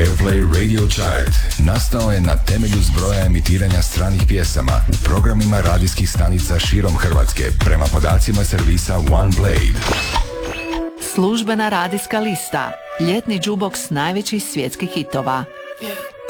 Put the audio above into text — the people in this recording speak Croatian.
Airplay Radio Chart nastao je na temelju zbroja emitiranja stranih pjesama u programima radijskih stanica širom Hrvatske prema podacima servisa OnePlay. Službena radijska lista. Ljetni džuboks najvećih svjetskih hitova.